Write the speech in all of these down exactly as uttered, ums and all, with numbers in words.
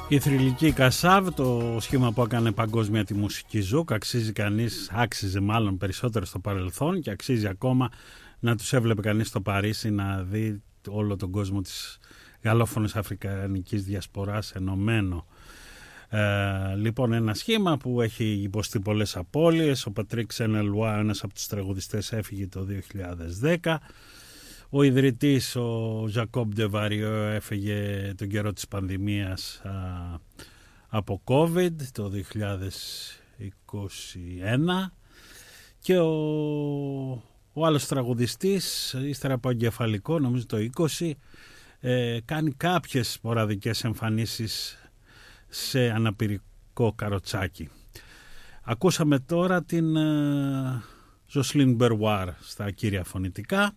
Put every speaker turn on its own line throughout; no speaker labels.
Η θρυλική Κασάβ, το σχήμα που έκανε παγκόσμια τη μουσική ζουκ, αξίζει κανείς, άξιζε μάλλον περισσότερο στο παρελθόν και αξίζει ακόμα να τους έβλεπε κανείς στο Παρίσι, να δει όλο τον κόσμο της γαλλόφωνης αφρικανικής διασποράς ενωμένο. Ε, λοιπόν, ένα σχήμα που έχει υποστεί πολλές απώλειες. Ο Πατρίκ Σενελουά, ένας από τους τραγουδιστές, έφυγε το δύο χιλιάδες δέκα. Ο ιδρυτής, ο Ζακόμπ Ντεβαριό, έφυγε τον καιρό της πανδημίας α, από COVID το δύο χιλιάδες είκοσι ένα. Και ο, ο άλλος τραγουδιστής, ύστερα από εγκεφαλικό, νομίζω το είκοσι, ε, κάνει κάποιες σποραδικές εμφανίσεις σε αναπηρικό καροτσάκι. Ακούσαμε τώρα την Ζοσλίν Μπερουάρ στα κύρια φωνητικά,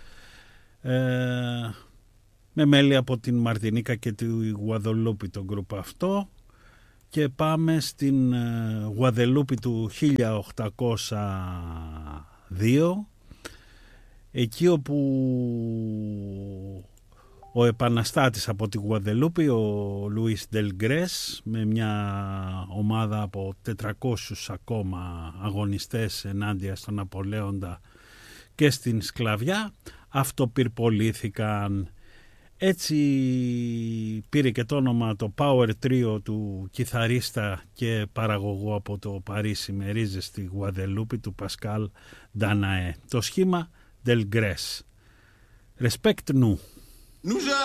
ε, με μέλη από την Μαρτινίκα και τη Γουαδελούπη τον γκρουπ αυτό, και πάμε στην Γουαδελούπη του χίλια οκτακόσια δύο, εκεί όπου ο επαναστάτης από τη Γουαδελούπη, ο Λουίς Ντελγκρές, με μια ομάδα από τετρακόσιους ακόμα αγωνιστές ενάντια στον Ναπολέοντα και στην σκλαβιά, αυτοπυρπολήθηκαν. Έτσι πήρε και το όνομα το Power Trio του κιθαρίστα και παραγωγού από το Παρίσι με ρίζες στη Γουαδελούπη, του Πασκάλ Νταναέ. Το σχήμα Ντελγκρές. Respect nous.